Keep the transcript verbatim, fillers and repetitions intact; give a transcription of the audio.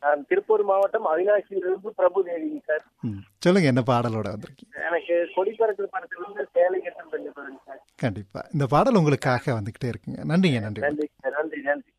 நான் திருப்பூர் மாவட்டம் அவினாசியிலிருந்து பிரபு தேவிங்க சார். ம், சொல்லுங்க, என்ன பாடலோட வந்திருக்கீங்க? எனக்கு கொடி பறக்கிற படத்திலிருந்து சேலை கட்டம் பண்ணி பாருங்க சார். கண்டிப்பா இந்த பாடல் உங்களுக்காக வந்துகிட்டே இருக்குங்க. நன்றிங்க. நன்றி. நன்றி சார். நன்றி நன்றி.